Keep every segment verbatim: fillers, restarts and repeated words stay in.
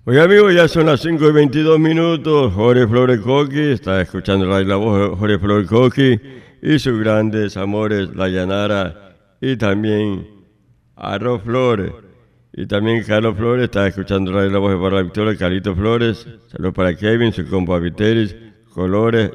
Oye amigos, ya son las cinco y veintidós minutos. Jorge Flores Coqui, está escuchando la voz Jorge Flores Coqui y sus grandes amores, La Llanara y también Arroz Flores. Y también Carlos Flores, está escuchando la voz de la Victoria, Carlito Flores. Saludos para Kevin, su compa Viteris, Colores,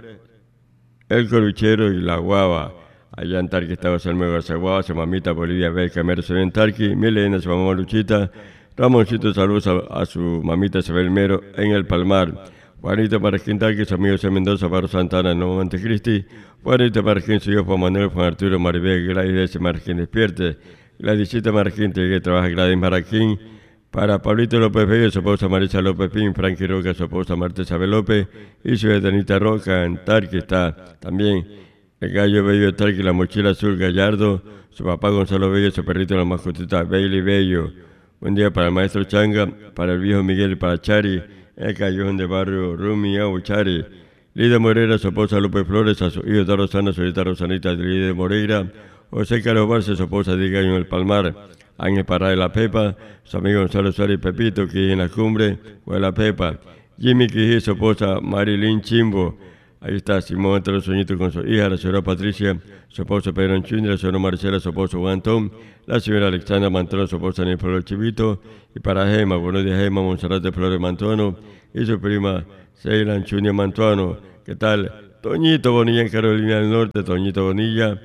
El Coluchero y La Guava. Allá en Tarqui estaba Salmo Garzaguaba, su mamita Bolivia Beca, Mercedes en Tarqui, Milena, su mamá Luchita. Ramoncito, saludos a, a su mamita Isabel Mero en El Palmar. Juanito Marquín Tarqui, su amigo C. Mendoza, Barro Santana, Nuevo Montecristi. Juanito Marquín, su hijo Juan Manuel, Juan Arturo Maribel, Gladys Marquín Despierte. Gladysita Marquín, que trabaja Gladys Marquín. Para Pablito López Bello, su esposa Marisa López Pin, Frankie Roca, su esposa Marta Isabel López. Y su Edanita Roca en Tarqui está también el gallo Bello de Tarqui, la mochila azul Gallardo. Su papá Gonzalo Bello, su perrito la mascotita Bailey Bello. Buen día para el maestro Changa, para el viejo Miguel y para Chari, el callejón de barrio Rumi, Agua Chari. Lida Moreira, su esposa López Flores, a su hijo de Rosana, su hija Rosanita de Lida Moreira. José Carlos Barce, su esposa de Gallo en el Palmar. Ángel Pará de la Pepa, su amigo Gonzalo Suárez Pepito, que en la cumbre, o de la Pepa. Jimmy Quijí, su esposa Marilyn Chimbo. Ahí está Simón entre los sueñitos con su hija, la señora Patricia, su esposo Pedro Anchundi, la señora Marcela, su esposo Juan Tom, la señora Alexandra Mantono, su esposa Daniel Flores Chivito, y para Gema, buenos días Gema, Monserrat de Flores Mantuano, y su prima Seila Anchundi Mantuano. ¿Qué tal? Toñito Bonilla en Carolina del Norte, Toñito Bonilla,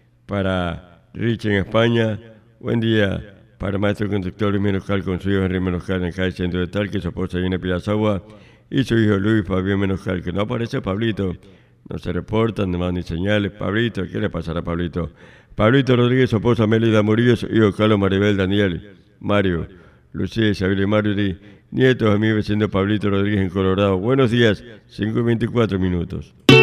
para Rich en España. Buen día para el maestro conductor Luis Menoscal con su hijo Henry Menoscal en el calle Centro de Tarqui, su esposa Gina Pillazagua, y su hijo Luis Fabián Menoscal, que no aparece Pablito, no se reportan, no van ni señales. Pablito, ¿qué le pasará a Pablito? Pablito Rodríguez, su esposa Melida Murillo, su hijo Carlos Maribel Daniel, Mario, Lucía Isabel y Mario, nietos a mi vecino Pablito Rodríguez en Colorado. Buenos días, cinco y veinticuatro minutos.